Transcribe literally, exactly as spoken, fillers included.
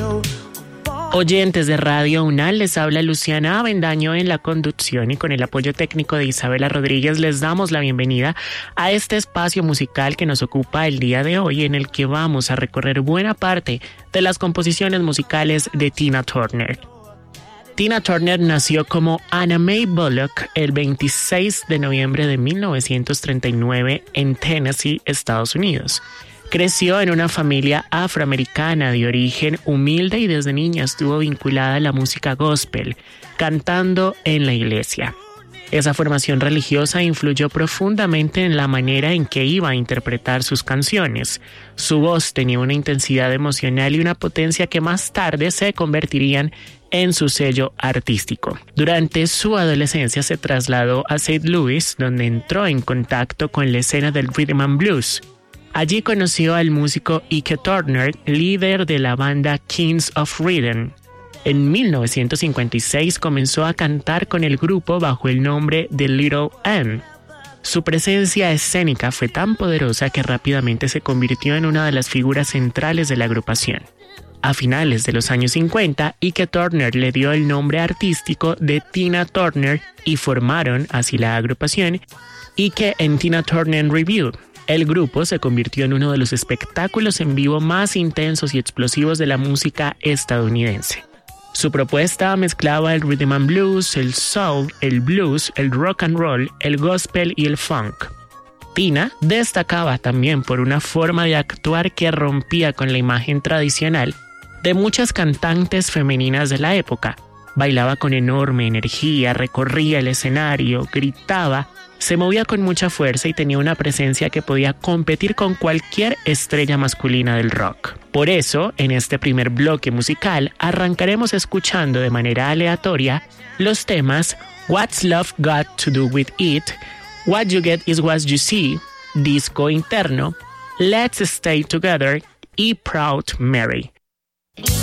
Oyentes de Radio UNAL, les habla Luciana Avendaño en la conducción y con el apoyo técnico de Isabela Rodríguez les damos la bienvenida a este espacio musical que nos ocupa el día de hoy, en el que vamos a recorrer buena parte de las composiciones musicales de Tina Turner. Tina Turner nació como Anna Mae Bullock el veintiséis de noviembre de mil novecientos treinta y nueve en Tennessee, Estados Unidos. Creció en una familia afroamericana de origen humilde y desde niña estuvo vinculada a la música gospel, cantando en la iglesia. Esa formación religiosa influyó profundamente en la manera en que iba a interpretar sus canciones. Su voz tenía una intensidad emocional y una potencia que más tarde se convertirían en su sello artístico. Durante su adolescencia se trasladó a Saint Louis, donde entró en contacto con la escena del rhythm and blues. Allí conoció al músico Ike Turner, líder de la banda Kings of Rhythm. En mil novecientos cincuenta y seis comenzó a cantar con el grupo bajo el nombre de Little M. Su presencia escénica fue tan poderosa que rápidamente se convirtió en una de las figuras centrales de la agrupación. A finales de los años cincuenta, Ike Turner le dio el nombre artístico de Tina Turner y formaron así la agrupación Ike and Tina Turner Revue. El grupo se convirtió en uno de los espectáculos en vivo más intensos y explosivos de la música estadounidense. Su propuesta mezclaba el rhythm and blues, el soul, el blues, el rock and roll, el gospel y el funk. Tina destacaba también por una forma de actuar que rompía con la imagen tradicional de muchas cantantes femeninas de la época. Bailaba con enorme energía, recorría el escenario, gritaba, se movía con mucha fuerza y tenía una presencia que podía competir con cualquier estrella masculina del rock. Por eso, en este primer bloque musical, arrancaremos escuchando de manera aleatoria los temas What's Love Got to Do With It, What You Get Is What You See, Disco Interno, Let's Stay Together y Proud Mary.